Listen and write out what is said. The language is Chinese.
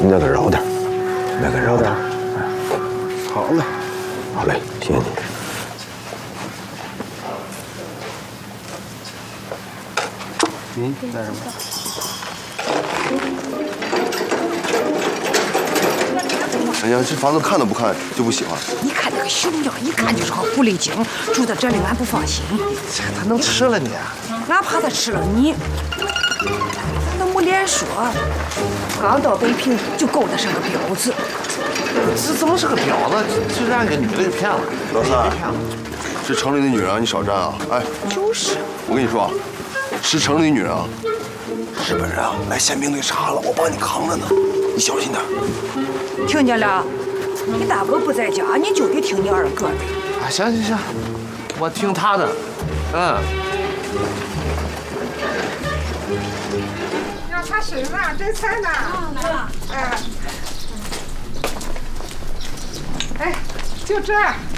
那个饶点，那个饶点。 好嘞， 好嘞，谢谢你。 您带上吧。 哎呀，这房子看都不看就不喜欢。 你看那个熊样，一看就是个狐狸精，住在这里俺不放心。 他能吃了你？ 俺怕他吃了你，咱都没脸说。刚到北平就勾搭上个彪子， 这怎么是个婊子？这让个女的给骗了。 老三，这城里的女人啊，你少沾啊！哎， 就是。 我跟你说，是城里的女人啊，日本人啊来宪兵队查了，我帮你扛着呢，你小心点。 听见了？你大哥不在家，你就得听你二哥的。 啊，行行行，我听他的。 要他身上这菜呢？哎，就这。